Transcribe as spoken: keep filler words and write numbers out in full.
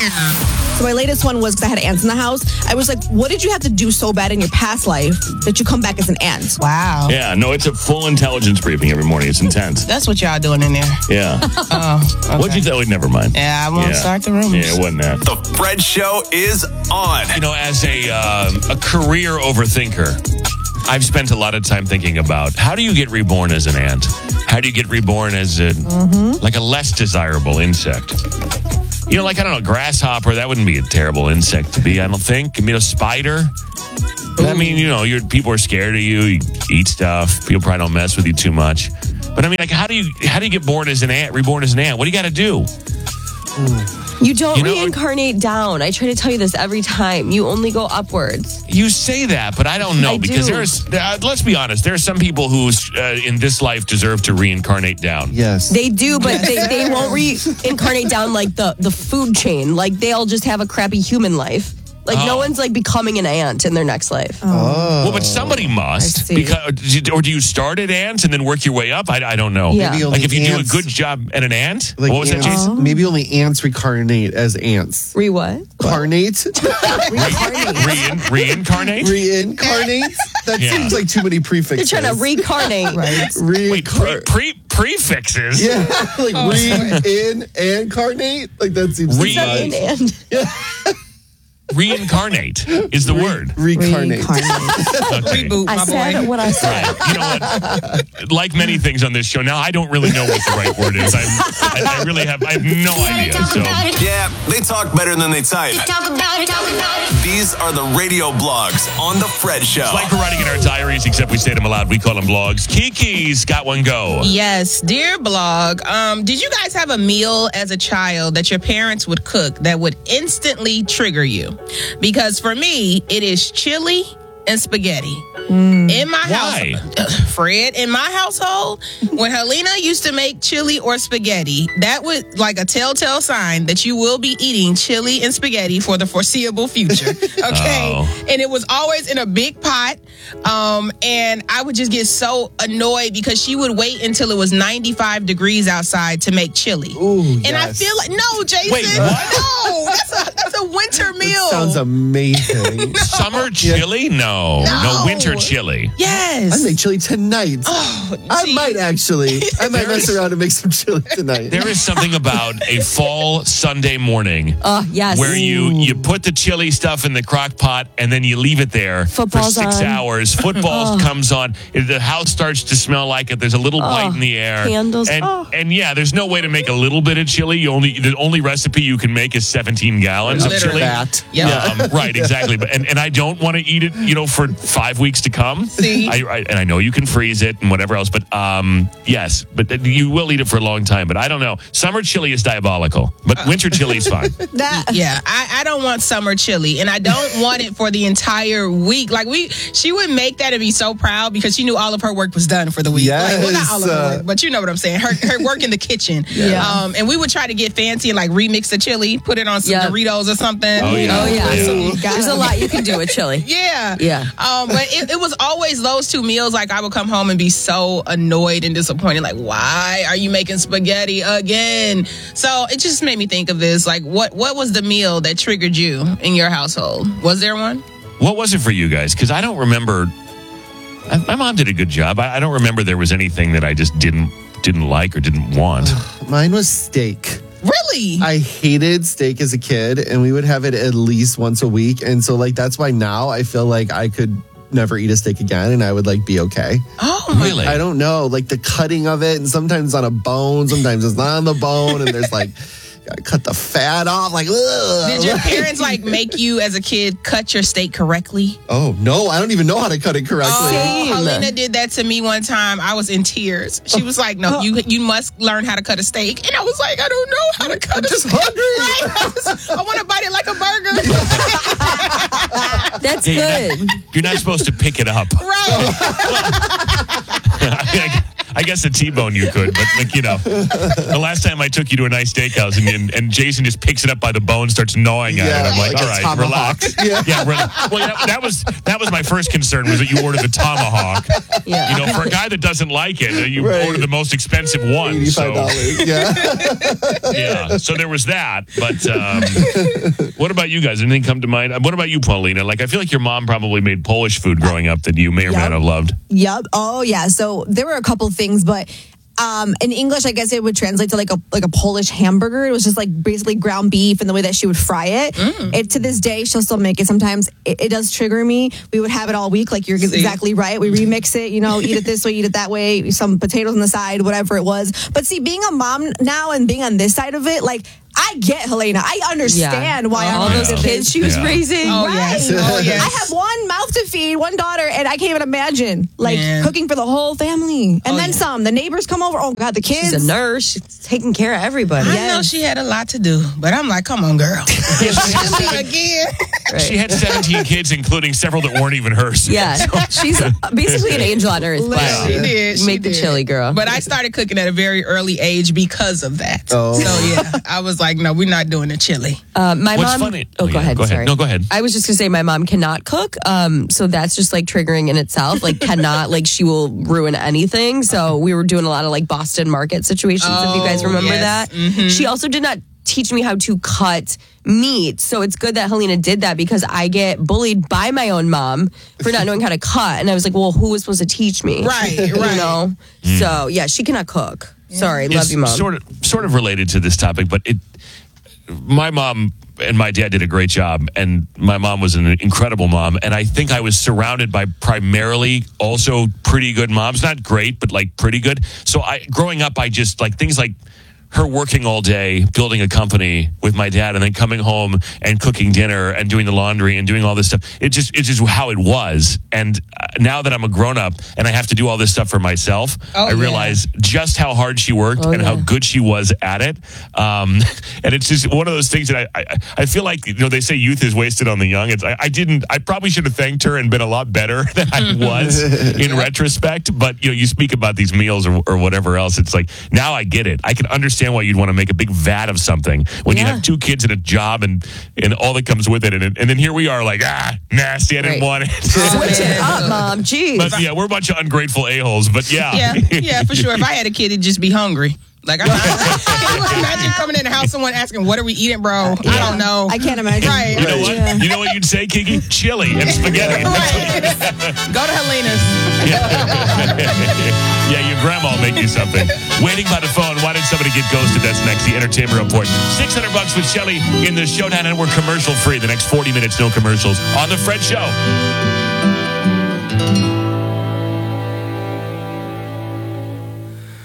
So my latest one was because I had ants in the house. I was like, what did you have to do so bad in your past life that you come back as an ant? Wow. Yeah, no, it's a full intelligence briefing every morning. It's intense. That's what y'all doing in there. Yeah. Oh, okay. What'd you tell me? Never mind. Yeah, I won't Yeah. start the rumors. Yeah, it wasn't that. The Fred Show is on. You know, as a uh, a career overthinker, I've spent a lot of time thinking about how do you get reborn as an ant? How do you get reborn as a mm-hmm. like a less desirable insect? You know, like, I don't know, grasshopper, that wouldn't be a terrible insect to be, I don't think. I mean, a spider. Ooh. I mean, you know, you're, people are scared of you. You eat stuff. People probably don't mess with you too much. But I mean, like, how do you how do you get born as an ant, reborn as an ant? What do you got to do? You don't You know, reincarnate down. I try to tell you this every time. You only go upwards. You say that, but I don't know I because do. there's. Uh, let's be honest. There are some people who, uh, in this life, deserve to reincarnate down. Yes. They do, but they, they won't reincarnate down like the, the food chain. Like, they'll just have a crappy human life. Like, Oh. no one's, like, becoming an ant in their next life. Oh. Well, but somebody must. see. Because, or do you start at ants and then work your way up? I, I don't know. Yeah. Maybe Like, only if you do a ants- good job at an ant? like what was ants, that, Jason? Maybe only ants reincarnate as ants. Re what? Carnate? Rein, reincarnate? Reincarnate? That Yeah. seems like too many They're prefixes. trying to reincarnate. Right. Wait, pre, Reincar- pre, prefixes? Yeah, like re, in, and carnate? Like that seems Re- like An ant. Reincarnate is the word. Recarnate. Okay. Reboot, I my said boy. what I said. You know what? Like many things on this show, now I don't really know what the right word is. I'm, I, I really have, I have no idea. So Yeah, they talk better than they type. Talk about it, talk about it. These are the radio blogs on The Fred Show. it's like we're writing in our diaries, except we say them aloud. We call them blogs. Kiki's got one go. Yes, dear blog. Um, did you guys have a meal as a child that your parents would cook that would instantly trigger you? Because for me, it is chili and spaghetti. In my Why? house, Fred, in my household, when Helena used to make chili or spaghetti, that was like a telltale sign that you will be eating chili and spaghetti for the foreseeable future. Okay. Oh. And it was always in a big pot. Um, and I would just get so annoyed because she would wait until it was ninety-five degrees outside to make chili. Ooh, and yes. I feel like, no, Jason. Wait, what? No, that's a, that's a winter meal. Sounds amazing. Summer chili? No. no. No. winter chili. Yes. I make chili tonight. Oh, I see. might actually. I might There mess is- around and make some chili tonight. There is something about a fall Sunday morning Oh, yes. where you, you put the chili stuff in the crock pot and then you leave it there Football's for six on. hours. Football comes on. The house starts to smell like it. There's a little bite in the air. candles. And, Oh. and yeah, there's no way to make a little bit of chili. You only The only recipe you can make is seventeen gallons of Literally. chili. That. Yeah. Um, right, exactly. But and, and I don't want to eat it, you know, for five weeks to come. See? I, I, and I know you can freeze it and whatever else, but um, yes, but th- you will eat it for a long time. But I don't know. Summer chili is diabolical, but winter chili is fine. That Yeah, I, I don't want summer chili, and I don't want it for the entire week. Like we, she would make that and be so proud because she knew all of her work was done for the week. Like, well, not all of her Yes, uh, work, but you know what I'm saying. Her her work in the kitchen. Yeah. Um, and we would try to get fancy and like remix the chili, put it on some Yeah. Doritos or something. Oh, yeah. Oh, yeah. Yeah. There's a lot you can do with chili. Yeah. Yeah. Um, but it, it was always those two meals. Like I would come home and be so annoyed and disappointed. Like, why are you making spaghetti again? So it just made me think of this. Like, what what was the meal that triggered you in your household? Was there one? What was it for you guys? Because I don't remember. I, my mom did a good job. I, I don't remember there was anything that I just didn't didn't like or didn't want. Mine was steak. Really? I hated steak as a kid, and we would have it at least once a week. And so, like, that's why now I feel like I could never eat a steak again, and I would like be okay. oh my Really? I don't know, like the cutting of it, and sometimes on a bone, sometimes it's not on the bone, and there's like, gotta cut the fat off. Like, ugh. Did your parents like make you as a kid cut your steak correctly? Oh no, I don't even know how to cut it correctly. Oh, Helena did that to me one time. I was in tears. She was like, "No, you you must learn how to cut a steak." And I was like, "I don't know how to cut I'm a just steak. hungry. Right? I, just- I want to bite it like a burger." That's Yeah, good. You're not, you're not supposed to pick it up. Right. I, I guess a T-bone you could, but like, you know, the last time I took you to a nice steakhouse and, and, and Jason just picks it up by the bone, starts gnawing at Yeah, it. I'm like, like all a right, tomahawk. relax. Yeah, yeah re- well, that, that was that was my first concern was that you ordered the tomahawk. Yeah. You know, for a guy that doesn't like it, you Right. ordered the most expensive one. eighty-five So, dollars. Yeah. yeah, so there was that. But um, what about you guys? Anything come to mind? What about you, Paulina? Like, I feel like your mom probably made Polish food growing up that you may or may Yep. not have loved. Yep. Oh yeah. So there were a couple things, but um, in English, I guess it would translate to like a like a Polish hamburger. It was just like basically ground beef and the way that she would fry it. It to this day, she'll still make it. Sometimes it, it does trigger me. We would have it all week. Like you're See? exactly right. We remix it. You know, eat it this way, eat it that way. Some potatoes on the side, whatever it was. But see, being a mom now and being on this side of it, like. I get Helena. I understand why all I'm those Yeah. kids she was Yeah. raising. Oh, Right. yes. Oh, yes. I have one mouth to feed, one daughter, and I can't even imagine like Man. cooking for the whole family. And Oh, then yeah. some. The neighbors come over. Oh God, the kids. She's a nurse. She's taking care of everybody. I know she had a lot to do, but I'm like, come on, girl. Again. She had seventeen kids, including several that weren't even hers. Yeah, she's basically an angel on earth. She But did. She make the did. chili, girl. But I started cooking at a very early age because of that. Oh. So yeah, I was like, no, we're not doing the chili. Uh, my What's mom. funny- Oh, Oh, go yeah, ahead. go ahead. Sorry. No, go ahead. I was just gonna say my mom cannot cook. Um, so that's just like triggering in itself. Like cannot. Like she will ruin anything. So we were doing a lot of like Boston market situations. if you guys Oh, remember yes. that. She also did not teach me how to cut meat. So it's good that Helena did that because I get bullied by my own mom for not knowing how to cut. And I was like, well, who was supposed to teach me? Right, You right. know. So yeah, she cannot cook. Sorry, love It's you, mom. Sort of, sort of related to this topic, but it. My mom and my dad did a great job, and my mom was an incredible mom. And I think I was surrounded by primarily also pretty good moms, not great, but like pretty good. So I, growing up, I just like things like her working all day, building a company with my dad, and then coming home and cooking dinner and doing the laundry and doing all this stuff. It just, it's just how it was. And uh, now that I'm a grown up and I have to do all this stuff for myself, Oh, I yeah. realize just how hard she worked and how yeah. good she was at it. Um, and it's just one of those things that I, I, I feel like, you know, they say youth is wasted on the young. It's, I, I didn't, I probably should have thanked her and been a lot better than I was in retrospect. But, you know, you speak about these meals or, or whatever else. It's like, now I get it. I can understand why you'd want to make a big vat of something when you Yeah. have two kids and a job and, and all that comes with it. And, and then here we are like, ah, nasty. I didn't Right. want it. Switch it up, mom. Jeez. But yeah, we're a bunch of ungrateful a-holes. But yeah. Yeah, yeah, for sure. If I had a kid, it'd just be hungry. Like, I, can you imagine coming in the house, someone asking, "What are we eating, bro?" I don't know. I can't imagine. Right. You know what? Yeah. You know what you'd say, Kiki? Chili and spaghetti. Right. Go to Helena's. Yeah, your grandma will make you something. Waiting by the phone. Why did somebody get ghosted? That's next. The Entertainment Report. six hundred bucks with Shelly in the Showdown Network commercial free. The next forty minutes, no commercials on The Fred Show.